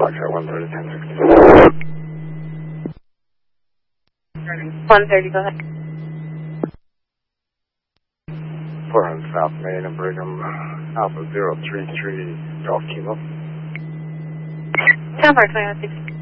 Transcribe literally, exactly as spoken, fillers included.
Foxtrot one thirty, ten sixty. one thirty, go ahead. four hundred South Main and Brigham, Alpha zero three three, Golf Kilo. Tower twenty-one sixty.